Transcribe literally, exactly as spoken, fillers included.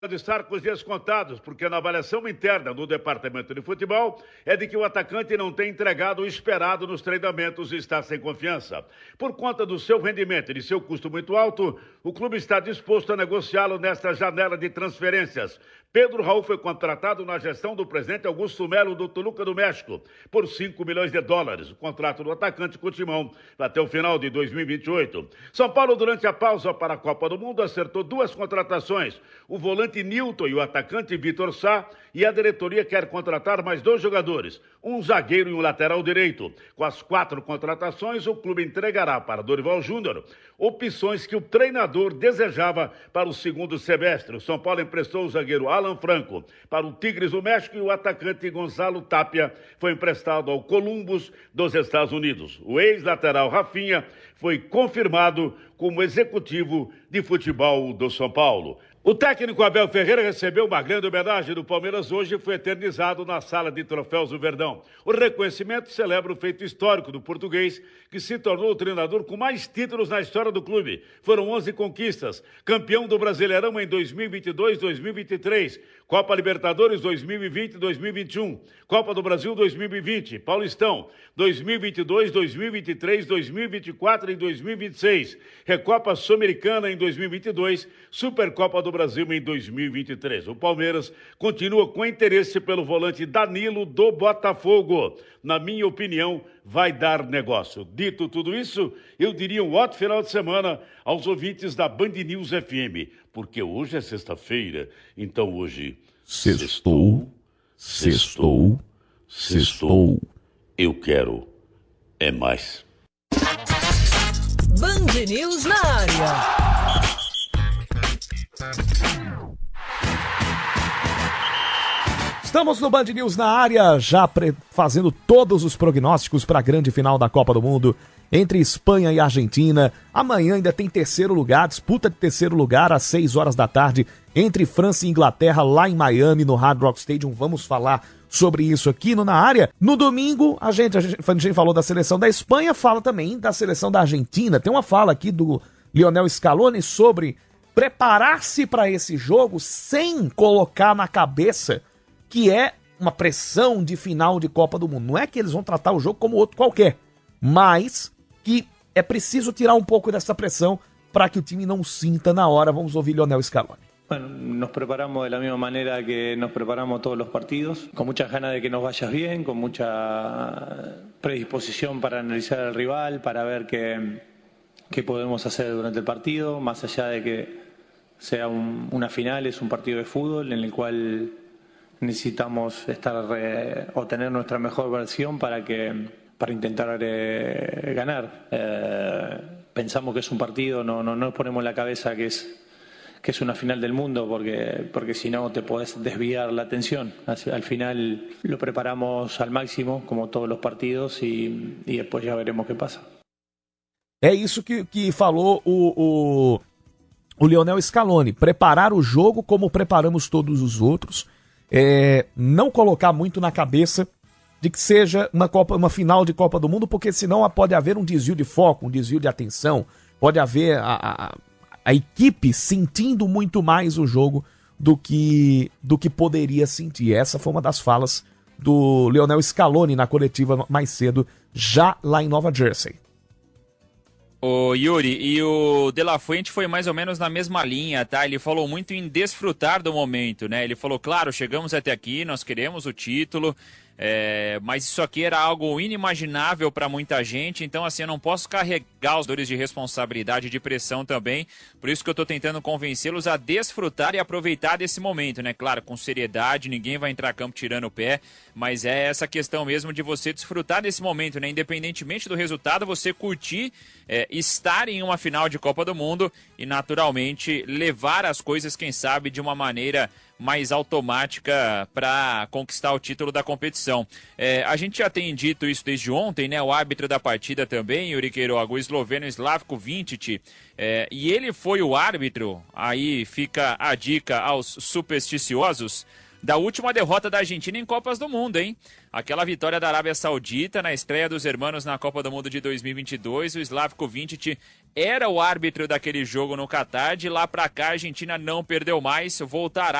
de estar com os dias contados, porque na avaliação interna do departamento de futebol é de que o atacante não tem entregado o esperado nos treinamentos e está sem confiança. Por conta do seu rendimento e de seu custo muito alto, o clube está disposto a negociá-lo nesta janela de transferências. Pedro Raul foi contratado na gestão do presidente Augusto Melo do Toluca do México por cinco milhões de dólares. O contrato do atacante com o Timão até o final de dois mil e vinte e oito. São Paulo, durante a pausa para a Copa do Mundo, acertou duas contratações. O volante Nilton e o atacante Vitor Sá, e a diretoria quer contratar mais dois jogadores, um zagueiro e um lateral direito. Com as quatro contratações, o clube entregará para Dorival Júnior opções que o treinador desejava para o segundo semestre. O São Paulo emprestou o zagueiro Alan Franco para o Tigres do México e o atacante Gonzalo Tapia foi emprestado ao Columbus dos Estados Unidos. O ex-lateral Rafinha foi confirmado como executivo de futebol do São Paulo. O técnico Abel Ferreira recebeu uma grande homenagem do Palmeiras hoje e foi eternizado na sala de troféus do Verdão. O reconhecimento celebra o feito histórico do português, que se tornou o treinador com mais títulos na história do clube. Foram onze conquistas, campeão do Brasileirão em dois mil e vinte e dois, dois mil e vinte e três, Copa Libertadores dois mil e vinte e dois mil e vinte e um, Copa do Brasil dois mil e vinte, Paulistão dois mil e vinte e dois, dois mil e vinte e três, dois mil e vinte e quatro e dois mil e vinte e seis, Recopa Sul-Americana em dois mil e vinte e dois, Supercopa do Brasil em dois mil e vinte e três. O Palmeiras continua com interesse pelo volante Danilo do Botafogo. Na minha opinião, vai dar negócio. Dito tudo isso, eu diria um ótimo final de semana aos ouvintes da Band News F M, porque hoje é sexta-feira, então hoje... Sextou, sextou, sextou. Eu quero é mais. Band News na área. Estamos no Band News na área, já pre- fazendo todos os prognósticos para a grande final da Copa do Mundo entre Espanha e Argentina. Amanhã ainda tem terceiro lugar, disputa de terceiro lugar às seis horas da tarde entre França e Inglaterra lá em Miami, no Hard Rock Stadium. Vamos falar sobre isso aqui no Na Área. No domingo, a gente, a gente, a gente falou da seleção da Espanha, fala também da seleção da Argentina. Tem uma fala aqui do Lionel Scaloni sobre preparar-se para esse jogo sem colocar na cabeça que é uma pressão de final de Copa do Mundo. Não é que eles vão tratar o jogo como outro qualquer, mas que é preciso tirar um pouco dessa pressão para que o time não sinta na hora. Vamos ouvir Lionel Scaloni. Bueno, nos preparamos de la misma manera que nos preparamos todos los partidos, con muchas ganas de que nos vaya bien, con mucha predisposición para analizar al rival, para ver qué, qué podemos hacer durante el partido, más allá de que sea un, una final, es un partido de fútbol en el cual necesitamos estar eh, o tener nuestra mejor versión para que para intentar eh, ganar. Eh, pensamos que es un partido, no, no, no nos ponemos en la cabeza que es que es una final del mundo, porque, porque si no te podés desviar la atención. Al final lo preparamos al máximo, como todos los partidos, y, y después ya veremos qué pasa. É isso que, que falou o, o, o Lionel Scaloni. Preparar o jogo como preparamos todos os outros. É, não colocar muito na cabeça de que seja uma, Copa, uma final de Copa do Mundo, porque senão pode haver um desvio de foco, um desvio de atenção, pode haver a, a, a equipe sentindo muito mais o jogo do que, do que poderia sentir. Essa foi uma das falas do Lionel Scaloni na coletiva mais cedo, já lá em Nova Jersey. Ô Yuri, e o De La Fuente foi mais ou menos na mesma linha, tá? Ele falou muito em desfrutar do momento, né? Ele falou, claro, chegamos até aqui, nós queremos o título, é, mas isso aqui era algo inimaginável para muita gente, então assim, eu não posso carregar os dores de responsabilidade e de pressão também, por isso que eu tô tentando convencê-los a desfrutar e aproveitar desse momento, né? Claro, com seriedade, ninguém vai entrar a campo tirando o pé, mas é essa questão mesmo de você desfrutar desse momento, né? Independentemente do resultado, você curtir, é, estar em uma final de Copa do Mundo e naturalmente levar as coisas, quem sabe, de uma maneira mais automática para conquistar o título da competição. É, a gente já tem dito isso desde ontem, né? O árbitro da partida também, Yuri Queiroga, o esloveno Slavko Vincic, é, e ele foi o árbitro, aí fica a dica aos supersticiosos, da última derrota da Argentina em Copas do Mundo, hein? Aquela vitória da Arábia Saudita na estreia dos hermanos na Copa do Mundo de dois mil e vinte e dois, o Slavko Vincic era o árbitro daquele jogo no Catar. De lá pra cá, a Argentina não perdeu mais, voltará